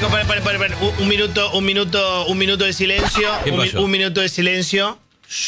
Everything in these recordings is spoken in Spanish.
para. Un minuto de silencio. Un minuto de silencio.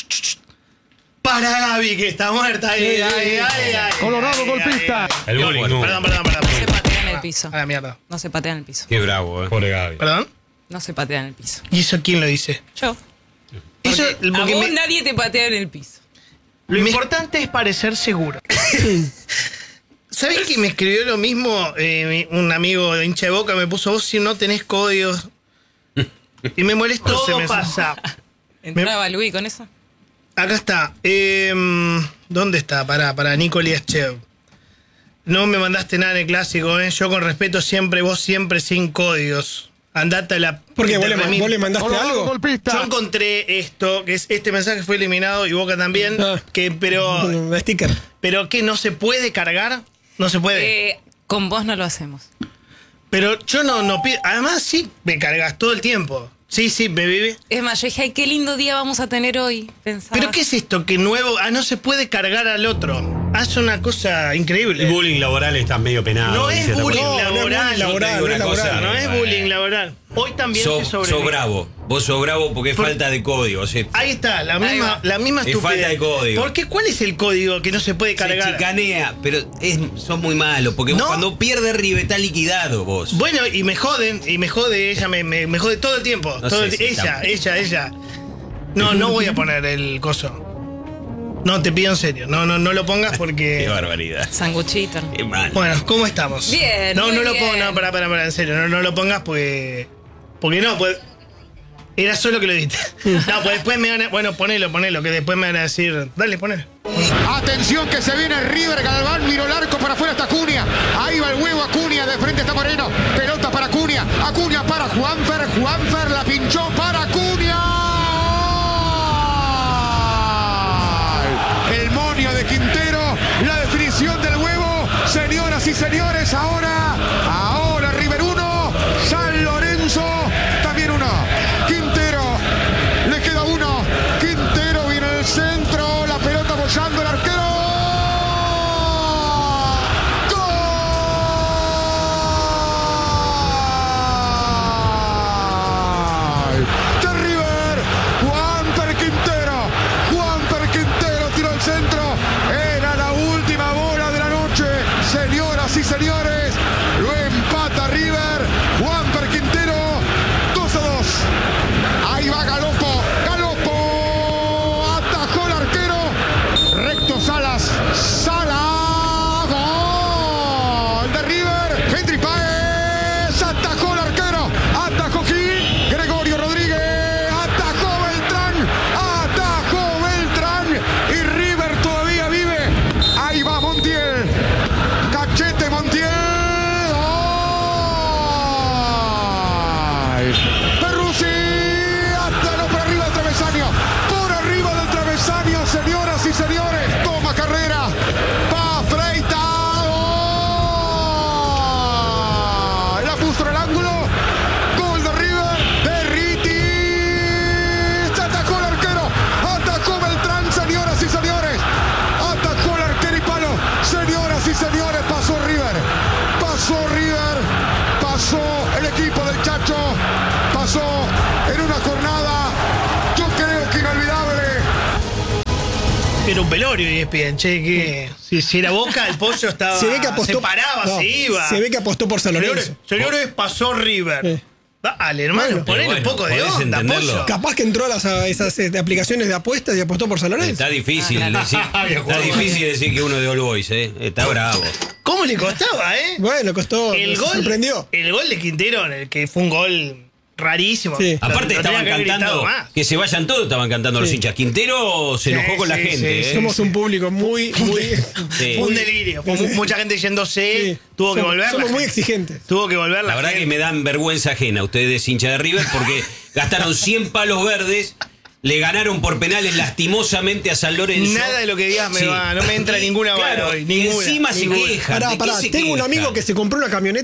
Para Gaby, que está muerta. Ay. Colorado golpista. El bullying, no. Perdón. No se patea en el piso. A la mierda. No se patea en el piso. Qué bravo, Pobre Gaby. ¿Perdón? No se patea en el piso. ¿Y eso quién lo dice? Yo. Eso, A vos nadie te patea en el piso. Lo importante es parecer seguro. ¿Sabés que me escribió lo mismo? Un amigo de hincha de Boca me puso: vos si no tenés códigos. Y me molestó. Todo pasa. ¿Entraba Luis con eso? Acá está. ¿Dónde está? Para Nicolás Chev. No me mandaste nada en el clásico, ¿eh? Yo con respeto siempre, vos siempre sin códigos. Andate a la... ¿Por qué? ¿Vos le mandaste algo? Golpista. Yo encontré esto, que es este mensaje fue eliminado y Boca también, pero sticker. Pero que no se puede cargar, no se puede. Con vos no lo hacemos. Pero yo no pido, además sí me cargas todo el tiempo. Sí, me vive. Es más, yo dije, ay, qué lindo día vamos a tener hoy. Pensaba. ¿Pero qué es esto? Que nuevo, no se puede cargar al otro. Hace una cosa increíble. El bullying laboral está medio penado. No es bullying laboral. No es bullying laboral. Hoy también se sos bravo. Vos sos bravo porque es falta de código. Ahí está, la misma estupidez. Es falta de código. ¿Por qué? ¿Cuál es el código que no se puede cargar? Se chicanea, pero sos muy malo. Porque cuando pierde River está liquidado vos. Bueno, y me joden, ella me jode todo el tiempo. Ella. No voy a poner el coso. No, te pido en serio. No lo pongas porque... Qué barbaridad. Sanguchito. Qué mal. Bueno, ¿cómo estamos? Bien. No lo bien. pongo, no, para, en serio. No lo pongas porque no, pues... Era solo que lo diste. No, pues después me van a... Bueno, ponelo, que después me van a decir... Dale, ponelo. Atención que se viene River, Galván, miró el arco para afuera, está Acuña. Ahí va el huevo Acuña, de frente está Moreno. Pelota para Acuña, Acuña para Juanfer la pinchó para Acuña. El monio de Quintero, la definición del huevo. Señoras y señores, ahora River 1, San Lorenzo también 1. Quintero, le queda 1. Quintero viene el centro, la pelota apoyando el arquero. ¡Gol! De River, Juanfer Quintero tiró el centro. Era la última bola de la noche. Señoras y señores, lo empata River. Juanfer Quintero, 2-2. Ahí va Galopo, atajó el arquero. Recto Salas, gol de River. Henry Páez, atajó el arquero, atajó Gil, Gregorio Rodríguez, atajó Beltrán y River todavía vive. Ahí va Montiel, cachete Montiel. Perruzzi, por arriba del travesaño, señoras y señores, toma carrera, va Freita, la puso en el ángulo, gol de River, Berriti, se atajó el arquero, atajó Beltrán, señoras y señores, atajó el arquero y palo, señoras y señores, pasó River, pasó el equipo del Chacho, pasó en una jornada, yo creo que inolvidable. Era un velorio y ESPN, que si era Boca, el pollo estaba... Se ve que apostó, se paraba, se iba. Se ve que apostó por San Lorenzo. Señores, pasó River. Dale, hermano, ponle un poco de onda, pollo. Capaz que entró a esas aplicaciones de apuestas y apostó por San Lorenzo. Está difícil decir que uno de All Boys, está bravo. ¿Cómo le costaba, Bueno, costó, sorprendió. El gol de Quintero, en el que fue un gol rarísimo. Sí. Aparte estaban cantando, que se vayan todos, estaban cantando los hinchas. Quintero se enojó con la gente. Somos un público muy... Fue un delirio. Mucha gente yéndose, tuvo que volver. Somos muy exigentes. Tuvo que volver la verdad gente. Que me dan vergüenza ajena ustedes, hinchas de River, porque gastaron 100 palos verdes. Le ganaron por penales lastimosamente a San Lorenzo. Nada de lo que digas no me entra ninguna bala hoy. Y encima se quejan. Pará, tengo un amigo que se compró una camioneta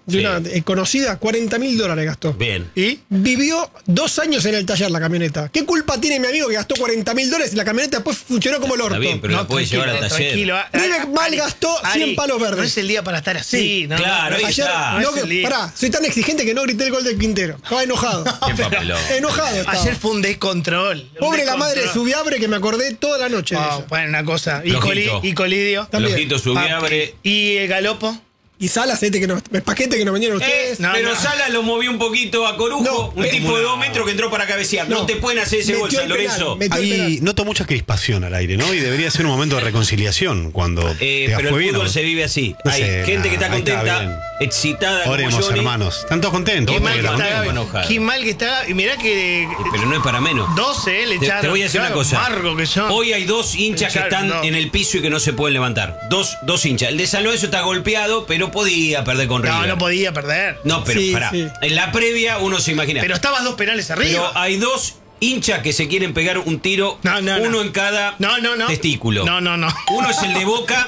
de Sí. una conocida, $40.000 gastó. Bien. ¿Y? Vivió 2 años en el taller la camioneta. ¿Qué culpa tiene mi amigo que gastó $40.000 y la camioneta después funcionó como el orto? Está bien, pero la puede llevar al taller. Tranquilo. Vive mal, gastó 100 palos verdes. No es el día para estar así. Sí, ¿no? claro, ahí Ayer, está. no, es el día. pará, soy tan exigente que no grité el gol del Quintero. Estaba enojado. Qué papelón. Enojado estaba. Ayer fue un descontrol. Pobre la madre de descontrol. Subiabre que me acordé toda la noche de Oh, ella. bueno, una cosa. Y, Flojito. y Colidio. También. Flojito Subiabre. ¿Y el Galopo? Y Salas, el paquete que nos vendieron ustedes. No, pero no. Salas lo movió un poquito a Corujo, No, un tipo de 2 metros que entró para cabecear. No, No. te pueden hacer ese gol, Metió San el penal, Lorenzo. metió el penal. Ahí noto mucha crispación al aire, ¿no? Y debería ser un momento de reconciliación cuando te Pero fue el bien. fútbol ¿no? se vive así. No Hay sé, gente que está ahí está contenta, bien. excitada. Oremos, como Johnny, hermanos. Están todos contentos. Qué mal que la está única Gaby. enojada. Qué mal que está. Y mirá que. Pero no es para menos. 12, le echaron. Te voy a decir una Claro, cosa. Amargo que son. Hoy hay 2 hinchas que Echaron, están no. en el piso y que no se pueden levantar. Dos hinchas. El de San Lorenzo está golpeado, pero podía perder con River. No podía perder. No, pero Sí, pará. sí. En la previa uno se imagina. Pero estabas 2 penales Pero arriba. hay 2 hinchas que se quieren pegar un tiro, No, uno en cada No. testículo. No. Uno es el de Boca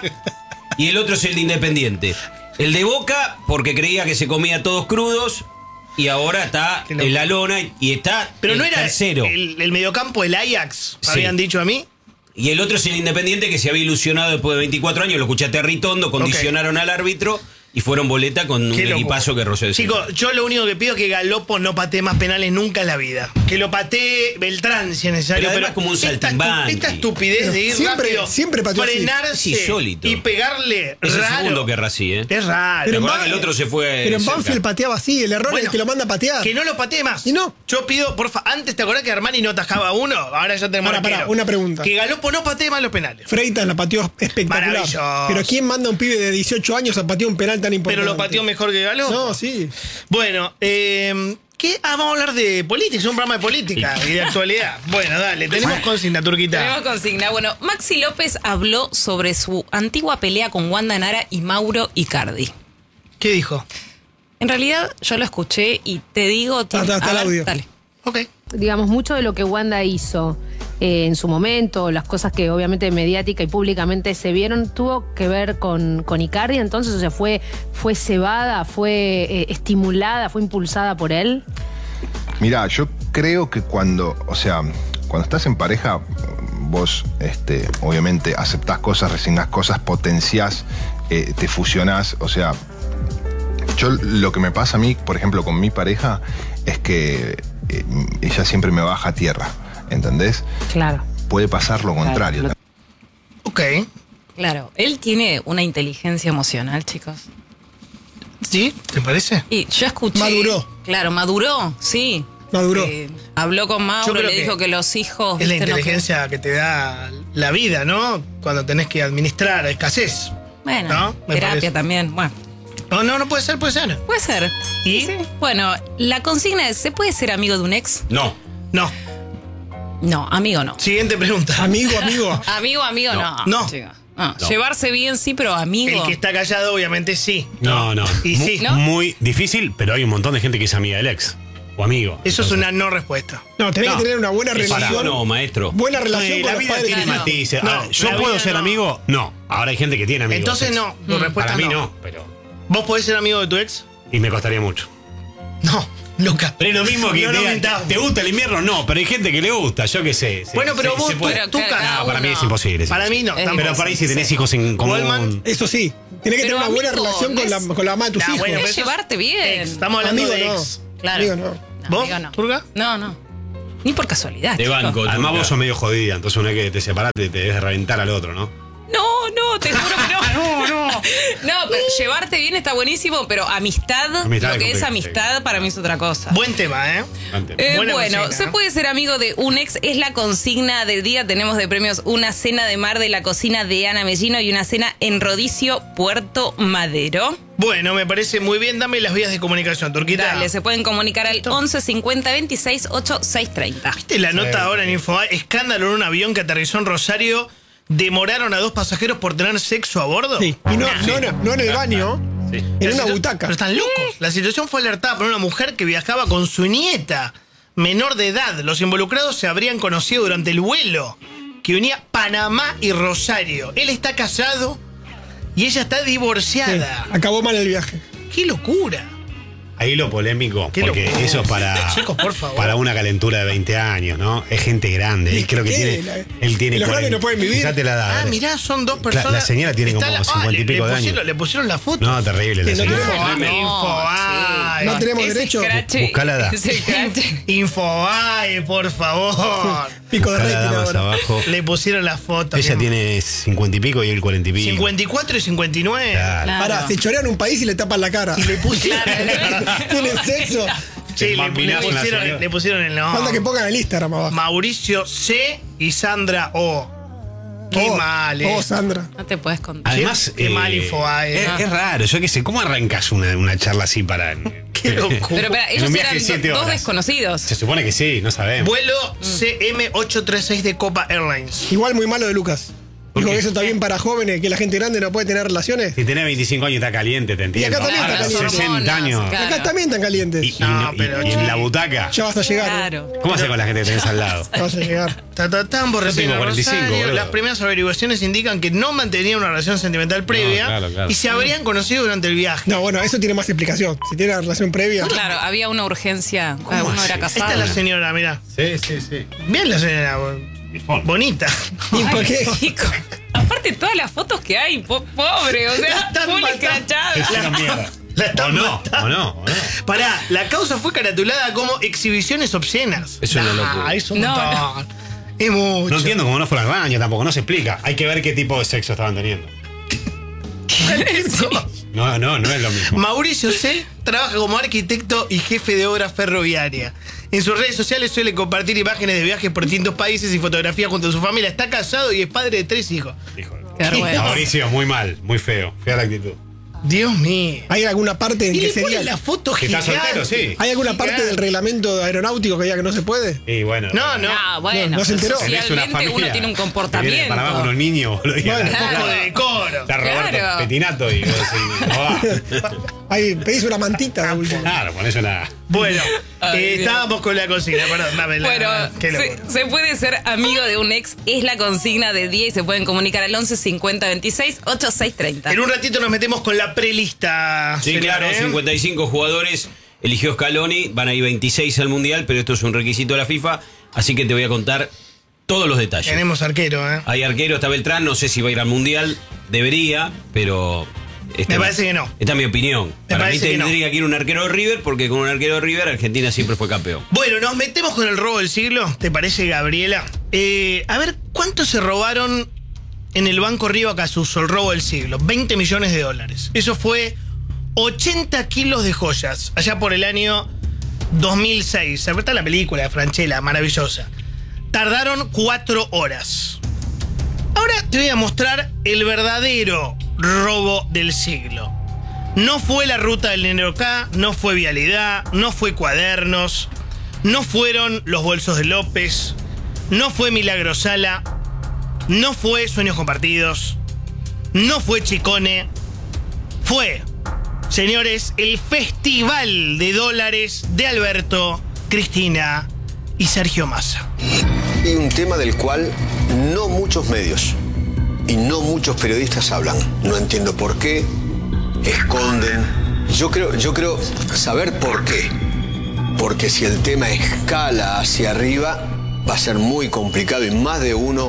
y el otro es el de Independiente. El de Boca porque creía que se comía todos crudos y ahora está Qué loco. en la lona y está Pero el no era tercero. el mediocampo del Ajax, Sí. habían dicho a mí. Y el otro es el Independiente que se había ilusionado después de 24 años. Lo escuchaste a Ritondo, condicionaron al árbitro y fueron boleta con un Qué locura. equipazo que rozó el Chicos, centro. yo lo único que pido es que Galopo no patee más penales nunca en la vida. Que lo patee Beltrán si es necesario. Pero además como un saltimbanqui. esta estupidez de ir Siempre- rápido, siempre pateó así. frenarse Es insólito. y pegarle Es el raro. segundo que erra así, ¿eh? Es raro. Pero ¿Te en acordás Ban- que el otro se fue Pero en cerca? Banfield pateaba así, el error es Bueno, el que lo manda a patear. Que no lo patee más. Y no. Yo pido, porfa, antes te acordás que Armani no atajaba uno, ahora ya tenemos Pará, arquero. una pregunta. Que Galopo no patee más los penales. Freitas la pateó espectacular. Maravilloso. Pero ¿quién manda a un pibe de 18 años a patear un penal tan importante? Pero lo pateó mejor que Galopo. No, sí. Bueno, ¿qué? Vamos a hablar de política, es un programa de política y de actualidad. Bueno, dale, tenemos consigna, Turquita. Tenemos consigna. Bueno, Maxi López habló sobre su antigua pelea con Wanda Nara y Mauro Icardi. ¿Qué dijo? En realidad, yo lo escuché y te digo... Está el a ver, audio. Dale. Ok. Digamos, mucho de lo que Wanda hizo en su momento, las cosas que obviamente mediática y públicamente se vieron, tuvo que ver con Icardi, entonces, o sea, fue cebada, fue estimulada, fue impulsada por él. Mirá, yo creo que cuando estás en pareja, vos obviamente aceptás cosas, resignás cosas, potenciás, te fusionás, o sea, yo lo que me pasa a mí, por ejemplo, con mi pareja, es que ella siempre me baja a tierra, ¿entendés? Claro. Puede pasar lo contrario. Claro. Ok. Claro, él tiene una inteligencia emocional, chicos. ¿Sí? ¿Te parece? Y yo escuché... Maduró. Claro, maduró, sí. Maduró. Habló con Yo Mauro, creo le que dijo que los hijos... Es la ¿viste? No inteligencia que te da la vida, ¿no? Cuando tenés que administrar escasez. Bueno, ¿No? Me terapia parece. también. Bueno, No puede ser, puede ser. puede ser. ¿Y? Sí. Bueno, la consigna es, ¿se puede ser amigo de un ex? No. No. No, amigo no. Siguiente pregunta. Amigo. Amigo no. No. chica. No, llevarse bien sí, pero amigo... El que está callado, obviamente, sí. No. Y sí. ¿No? Muy difícil, pero hay un montón de gente que es amiga del ex. O amigo. Eso es una no respuesta. No, tenés No. que tener una buena ¿Es amigo relación. no, maestro? Buena relación La con los vida padres. tiene Claro. matices. No, Ahora, ¿yo la puedo vida ser no. amigo? No. Ahora hay gente que tiene amigos. Entonces ex. no, tu respuesta Para mí no. no, pero. ¿Vos podés ser amigo de tu ex? Y me costaría mucho. No, nunca. Pero es lo mismo que No, no te, mintamos. ¿te gusta el invierno? No, pero hay gente que le gusta, yo qué sé. Bueno, pero vos, puede. Pero tú cada cada No, para mí uno. es imposible. es Para mí imposible. no. Es tampoco. Pero por ahí si tenés hijos en Wallman, común. Eso sí, tenés que Pero tener una buena amigo, relación con la, es- con la mamá de tus Nah, hijos. bueno, Es pero eso es llevarte bien. ex. Estamos hablando Amigo de no. ex. Claro. Amigo no. ¿Vos, amigo no. Turga? No. Ni por casualidad. De chicos. banco. Además Turca. vos sos medio jodida, entonces una vez que te separaste te debes reventar al otro, ¿no? No, te juro que no. No, pero llevarte bien está buenísimo, pero amistad Amistad lo que es es complejo, amistad para mí es otra cosa. Buen tema, ¿eh? Buena Bueno, consigna, se ¿eh? puede ser amigo de un ex, es la consigna del día. Tenemos de premios una cena de mar de la cocina de Ana Mellino y una cena en Rodicio, Puerto Madero. Bueno, me parece muy bien. Dame las vías de comunicación, Turquita. Dale, se pueden comunicar al 11 50 26 8 630. ¿Viste la nota ahora en Infobae? Escándalo en un avión que aterrizó en Rosario. Demoraron a 2 pasajeros por tener sexo a bordo. Sí. Y no en el baño, Sí. en una Pero butaca. están locos. La situación fue alertada por una mujer que viajaba con su nieta, menor de edad. Los involucrados se habrían conocido durante el vuelo que unía Panamá y Rosario. Él está casado y ella está Sí, divorciada. acabó mal el viaje. ¡Qué locura! Ahí lo polémico, Qué porque locura. eso es para, Chicos, por favor. para una calentura de 20 años, ¿no? Es gente grande. Él creo que él tiene los grandes no pueden vivir. Fíjate la edad. Ah, dale. mirá, son dos personas. La señora tiene Está como 50 y pico de años. Le pusieron la foto. No, terrible la Sí, no señora. tenemos- No tenemos Ese derecho. escrache, Buscá la edad. ese escrache. Infobae, por favor. Pico de Buscá la rating edad más ahora. abajo. Le pusieron la foto. Ella tiene 50 y pico y él 40 y pico. 54 y 59. Claro. Claro. Pará, se chorean un país y le tapan la cara. Y le pusieron. Tienen sexo. Sí, El bambinazo en la señora. le pusieron el Falta nombre. que pongan el Instagram abajo. Mauricio C y Sandra O. Qué mal, Oh, Sandra. No te puedes contar. Además, Qué mal Infobae. es raro, yo qué sé, ¿cómo arrancas una charla así para. Qué locura. Pero espera, En ellos un viaje eran de 7 dos horas. desconocidos. Se supone que sí, no sabemos. Vuelo CM836 de Copa Airlines. Igual muy malo de Lucas. ¿Por Dijo qué? que eso está bien para jóvenes, que la gente grande no puede tener relaciones. Si tenés 25 años está caliente, te entiendo. acá también está Ahora, caliente. 60 años. Claro. Acá también están calientes. Y, No, pero y en la butaca. Ya vas a llegar. Claro. ¿Cómo haces con la gente que tenés al lado? Ya vas a llegar. Tatatán por Yo recién tengo en 45, Rosario. boludo. Las primeras averiguaciones indican que no mantenían una relación sentimental previa claro, claro. y se habrían conocido durante el viaje. No, bueno, eso tiene más explicación. Si tiene una relación previa. Claro, había una urgencia. Cada uno era así? casado. Esta es la señora, mirá. Sí, sí, sí. Bien la señora. Bonita. ¿Y por qué? Chico, aparte todas las fotos que hay, pobre, o La sea, están full matando. escrachada. La O están no, matando. o no, o no. Pará, la causa fue caratulada como exhibiciones obscenas. Es una locura. Es un No, montón. Es mucho. No entiendo cómo no fueron al baño tampoco, no se explica. Hay que ver qué tipo de sexo estaban teniendo. No es lo mismo. Mauricio C. trabaja como arquitecto y jefe de obra ferroviaria. En sus redes sociales suele compartir imágenes de viajes por distintos países y fotografías junto a su familia. Está casado y es padre de 3 hijos. Hijo de- Qué vergüenza. Mauricio, muy mal, muy feo. Fea la actitud. Dios mío. ¿Hay alguna parte en Y que le sería. ponen la foto Que está gigante. soltero, sí. ¿Hay alguna parte Gigante. del reglamento aeronáutico que diga que no se puede? Y bueno. No, no. Ah, bueno, No se enteró. Tenés una socialmente familia uno tiene un que viene de comportamiento. Panamá con unos niños, boludo. y Bueno, Un ahora- poco de decoro. Está Roberto Claro. Petinato y vos decís, no va. Ahí, pedís una mantita de último. Claro, ponés una. Bueno, Ay, Dios. estábamos con la consigna, perdón, dámela. Bueno, Qué locura. se puede ser amigo de un ex, es la consigna del día y se pueden comunicar al 11 50 26 8630. En un ratito nos metemos con la prelista. Sí, señor, claro, 55 jugadores. Eligió Scaloni, van a ir 26 al Mundial, pero esto es un requisito de la FIFA, así que te voy a contar todos los detalles. Tenemos arquero, ¿eh? Hay arquero, está Beltrán, no sé si va a ir al Mundial, debería, pero... Me parece que no. Esta es mi opinión. Para mí parece que no. tendría que ir un arquero de River, porque con un arquero de River Argentina siempre fue campeón. Bueno, nos metemos con el robo del siglo. ¿Te parece, Gabriela? A ver, ¿cuánto se robaron en el Banco Río Acasuso, el robo del siglo? 20 millones de dólares. Eso fue 80 kilos de joyas, allá por el año 2006. Se está la película de Franchella, maravillosa. Tardaron 4 horas. Ahora te voy a mostrar el verdadero robo del siglo. No fue la ruta del dinero acá, no fue vialidad, no fue cuadernos, no fueron los bolsos de López, no fue Milagro Sala, no fue Sueños Compartidos, no fue Chicone, fue, señores, el Festival de Dólares de Alberto, Cristina y Sergio Massa. Hay un tema del cual no muchos medios y no muchos periodistas hablan. No entiendo por qué, esconden. Yo creo saber por qué. Porque si el tema escala hacia arriba, va a ser muy complicado y más de uno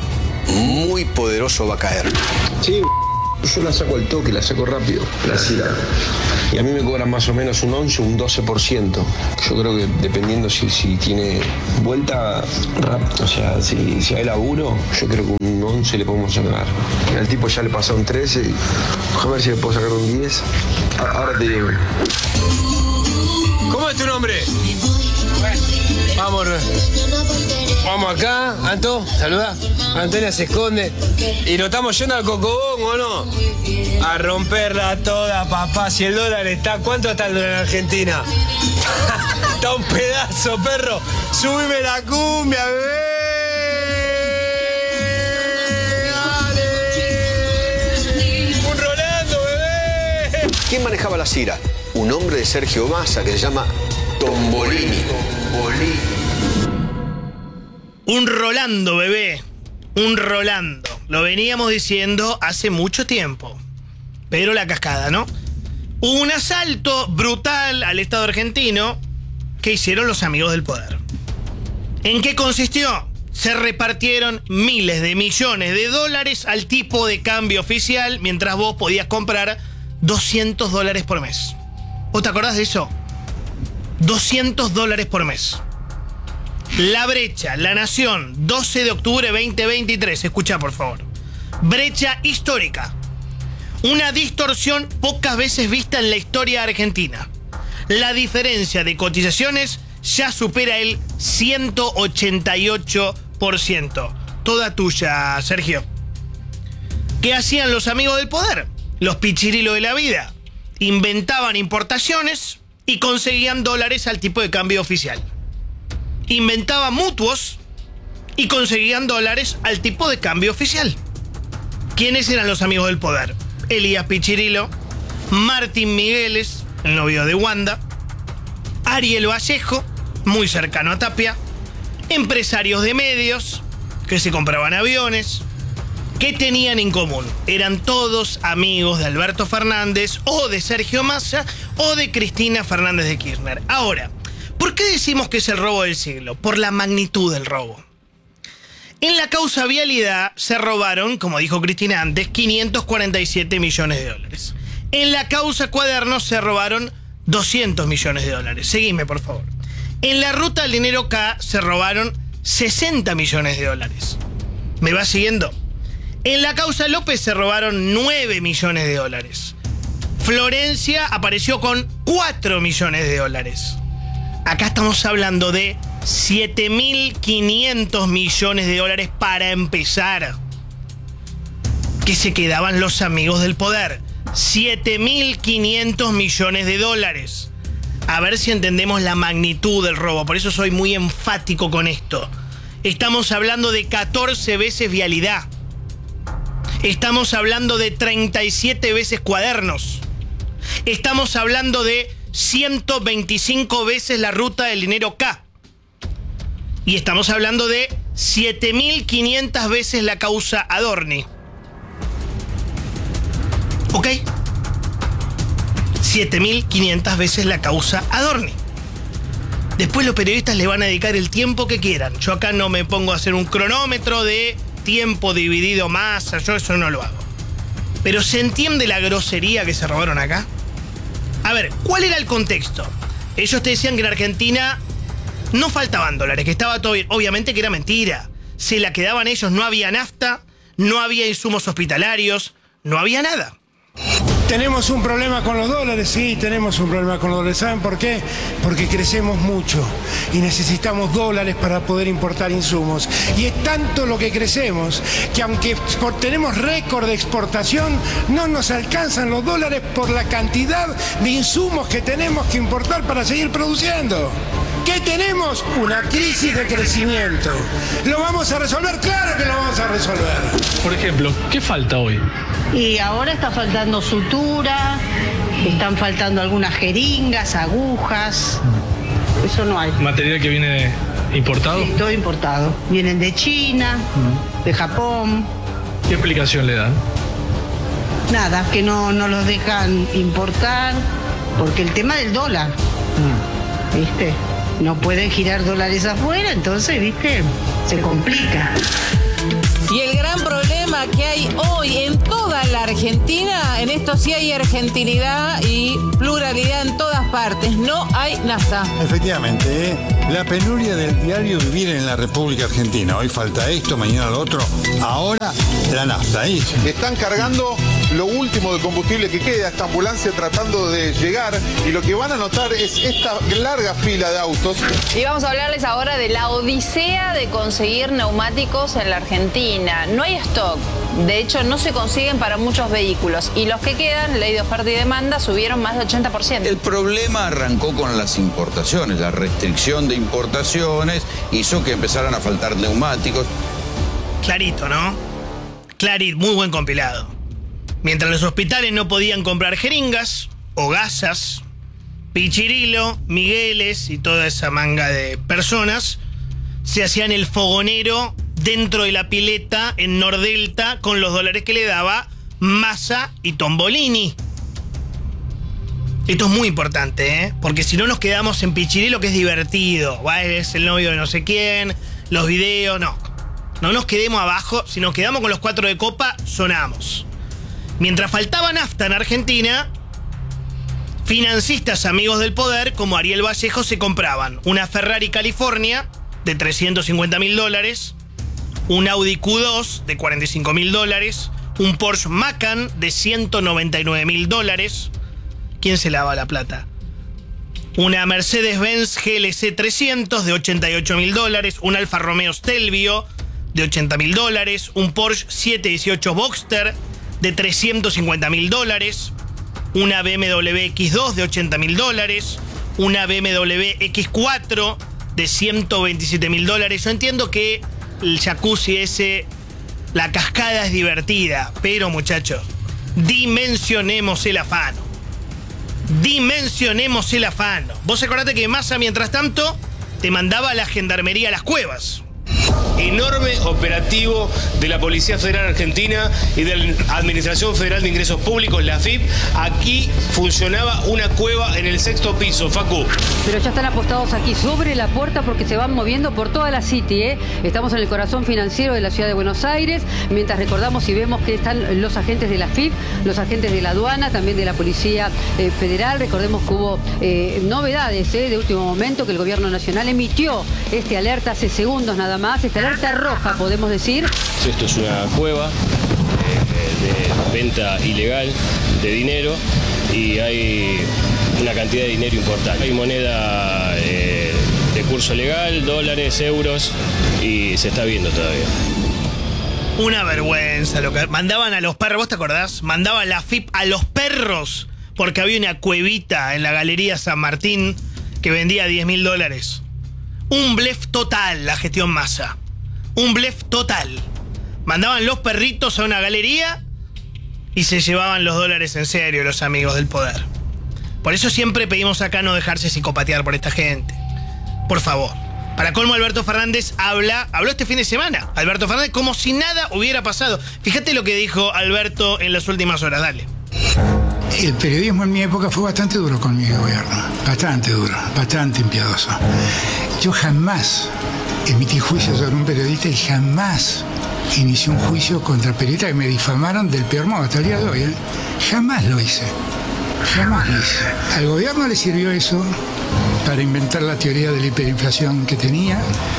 muy poderoso va a caer. Sí, yo la saco al toque, la saco rápido, la CIRA. Y a mí me cobran más o menos un 11 o un 12%. Yo creo que dependiendo si tiene vuelta, o sea, si hay laburo, yo creo que un 11 le podemos sacar. Al tipo ya le pasó un 13, a ver si le puedo sacar un 10. Ahora te digo. ¿Cómo es tu nombre? Vamos, vamos acá, Anto, saluda. Antonia se esconde. Y lo estamos yendo al Cocobón, ¿o no? A romperla toda, papá. Si el dólar está, ¿cuánto está el dólar en Argentina? Está un pedazo, perro. Subime la cumbia, bebé. Dale. Un Rolando, bebé. ¿Quién manejaba la CIRA? Un hombre de Sergio Massa que se llama Tombolini. Un Rolando, bebé. Un Rolando. Lo veníamos diciendo hace mucho tiempo. Pedro la Cascada, ¿no? Hubo un asalto brutal al Estado argentino que hicieron los amigos del poder. ¿En qué consistió? Se repartieron miles de millones de dólares al tipo de cambio oficial, mientras vos podías comprar $200 por mes. ¿Vos te acordás de eso? $200 por mes. La Brecha, La Nación, 12 de octubre 2023. Escuchá, por favor. Brecha histórica. Una distorsión pocas veces vista en la historia argentina. La diferencia de cotizaciones ya supera el 188%. Toda tuya, Sergio. ¿Qué hacían los amigos del poder? Los pichirilos de la vida. Inventaban importaciones y conseguían dólares al tipo de cambio oficial. Inventaban mutuos y conseguían dólares al tipo de cambio oficial. ¿Quiénes eran los amigos del poder? Elías Pichirilo, Martín Migueles, el novio de Wanda, Ariel Vallejo, muy cercano a Tapia, empresarios de medios que se compraban aviones. ¿Qué tenían en común? Eran todos amigos de Alberto Fernández o de Sergio Massa o de Cristina Fernández de Kirchner. Ahora, ¿por qué decimos que es el robo del siglo? Por la magnitud del robo. En la causa vialidad se robaron, como dijo Cristina antes, 547 millones de dólares. En la causa cuadernos se robaron 200 millones de dólares. Seguime, por favor. En la ruta del dinero K se robaron 60 millones de dólares. ¿Me va siguiendo? En la causa López se robaron 9 millones de dólares. Florencia apareció con 4 millones de dólares. Acá estamos hablando de 7.500 millones de dólares para empezar. Que se quedaban los amigos del poder. 7.500 millones de dólares. A ver si entendemos la magnitud del robo. Por eso soy muy enfático con esto. Estamos hablando de 14 veces vialidad. Estamos hablando de 37 veces cuadernos. Estamos hablando de 125 veces la ruta del dinero K. Y estamos hablando de 7.500 veces la causa Adorni. ¿Ok? 7.500 veces la causa Adorni. Después los periodistas le van a dedicar el tiempo que quieran. Yo acá no me pongo a hacer un cronómetro de tiempo dividido masa, yo eso no lo hago. Pero ¿se entiende la grosería que se robaron acá? A ver, ¿cuál era el contexto? Ellos te decían que en Argentina no faltaban dólares, que estaba todo bien. Obviamente que era mentira. Se la quedaban ellos, no había nafta, no había insumos hospitalarios, no había nada. Tenemos un problema con los dólares, sí, tenemos un problema con los dólares. ¿Saben por qué? Porque crecemos mucho y necesitamos dólares para poder importar insumos. Y es tanto lo que crecemos que aunque tenemos récord de exportación, no nos alcanzan los dólares por la cantidad de insumos que tenemos que importar para seguir produciendo. ¿Qué tenemos? Una crisis de crecimiento. ¿Lo vamos a resolver? ¡Claro que lo vamos a resolver! Por ejemplo, ¿qué falta hoy? Y ahora está faltando sutura, están faltando algunas jeringas, agujas. Eso no hay. ¿Material que viene importado? Sí, todo importado. Vienen de China, de Japón. ¿Qué explicación le dan? Nada, que no los dejan importar, porque el tema del dólar, ¿viste? No pueden girar dólares afuera, entonces, ¿viste? Se complica. Y el gran problema que hay hoy en toda la Argentina, en esto sí hay argentinidad y pluralidad en todas partes, no hay nafta. Efectivamente, la penuria del diario vivir en la República Argentina. Hoy falta esto, mañana lo otro, ahora la nafta. Están cargando lo último de combustible que queda, esta ambulancia tratando de llegar, y lo que van a notar es esta larga fila de autos. Y vamos a hablarles ahora de la odisea de conseguir neumáticos en la Argentina. No hay stock, de hecho no se consiguen para muchos vehículos, y los que quedan, ley de oferta y demanda, subieron más de 80%. El problema arrancó con las importaciones, la restricción de importaciones hizo que empezaran a faltar neumáticos. Clarito, ¿no? Clarito, muy buen compilado. Mientras los hospitales no podían comprar jeringas o gasas, Pichirilo, Migueles y toda esa manga de personas se hacían el fogonero dentro de la pileta en Nordelta con los dólares que le daba Massa y Tombolini. Esto es muy importante, ¿eh? Porque si no nos quedamos en Pichirilo, que es divertido. ¿Va? Es el novio de no sé quién, los videos, no. No nos quedemos abajo. Si nos quedamos con los 4 de copa, sonamos. Mientras faltaba nafta en Argentina, financistas amigos del poder, como Ariel Vallejo, se compraban una Ferrari California de $350.000, un Audi Q2 de $45.000, un Porsche Macan de $199.000. ¿Quién se lava la plata? Una Mercedes-Benz GLC 300 de $88.000, un Alfa Romeo Stelvio de $80.000, un Porsche 718 Boxster de $350.000, una BMW X2 de $80.000, una BMW X4 de $127.000. Yo entiendo que el jacuzzi ese, la cascada es divertida, pero muchachos, dimensionemos el afano. Dimensionemos el afano. Vos acordate que Massa, mientras tanto, te mandaba a la gendarmería a las cuevas. Enorme operativo de la Policía Federal Argentina y de la Administración Federal de Ingresos Públicos, la AFIP. Aquí funcionaba una cueva en el 6º piso, Facu. Pero ya están apostados aquí sobre la puerta porque se van moviendo por toda la City, ¿eh? Estamos en el corazón financiero de la ciudad de Buenos Aires, mientras recordamos y vemos que están los agentes de la AFIP, los agentes de la aduana, también de la Policía Federal. Recordemos que hubo novedades de último momento, que el Gobierno Nacional emitió este alerta hace segundos nada más, esta alerta roja, podemos decir. Esto es una cueva de venta ilegal de dinero y hay una cantidad de dinero importante. Hay moneda de curso legal, dólares, euros, y se está viendo todavía. Una vergüenza lo que mandaban a los perros, ¿vos te acordás? Mandaban la AFIP a los perros porque había una cuevita en la Galería San Martín que vendía $10.000. Un blef total la gestión Massa. Un blef total. Mandaban los perritos a una galería y se llevaban los dólares en serio los amigos del poder. Por eso siempre pedimos acá no dejarse psicopatear por esta gente. Por favor. Para colmo, Alberto Fernández habló este fin de semana. Alberto Fernández como si nada hubiera pasado. Fíjate lo que dijo Alberto en las últimas horas. Dale. El periodismo en mi época fue bastante duro con mi gobierno. Bastante duro, bastante impiedoso. Yo jamás emití juicio sobre un periodista y jamás inicié un juicio contra periodistas que me difamaron del peor modo hasta el día de hoy. Jamás lo hice. Jamás lo hice. Al gobierno le sirvió eso para inventar la teoría de la hiperinflación que tenía.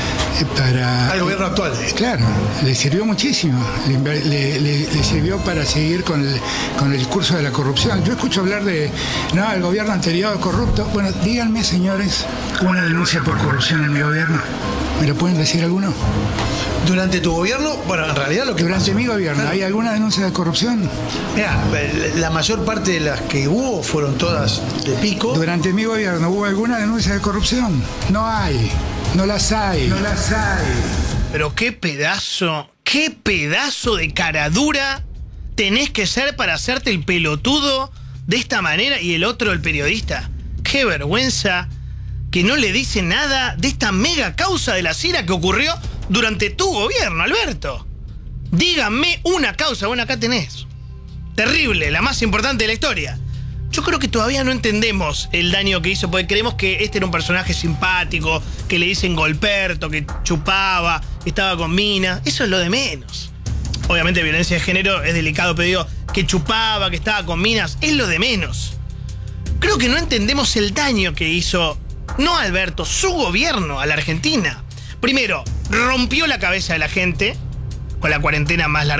Al gobierno actual. Claro, le sirvió muchísimo. Le sirvió para seguir con el discurso de la corrupción. Yo escucho hablar de, no, el gobierno anterior corrupto. Bueno, díganme, señores, una denuncia por corrupción en mi gobierno. ¿Me lo pueden decir alguno? ¿Durante tu gobierno? Bueno, en realidad lo que... Durante mi gobierno, claro. ¿Hay alguna denuncia de corrupción? Mira, la mayor parte de las que hubo fueron todas de pico. Durante mi gobierno, ¿hubo alguna denuncia de corrupción? No hay. No las hay. No las hay. Pero qué pedazo de cara dura tenés que ser para hacerte el pelotudo de esta manera y el otro el periodista. Qué vergüenza que no le dice nada de esta mega causa de la CIRA que ocurrió durante tu gobierno, Alberto. Díganme una causa. Bueno, acá tenés. Terrible, la más importante de la historia. Yo creo que todavía no entendemos el daño que hizo, porque creemos que este era un personaje simpático, que le dicen golperto, que chupaba, que estaba con minas. Eso es lo de menos. Obviamente violencia de género es delicado, pero digo, que chupaba, que estaba con minas, es lo de menos. Creo que no entendemos el daño que hizo, no Alberto, su gobierno a la Argentina. Primero, rompió la cabeza de la gente con la cuarentena más larga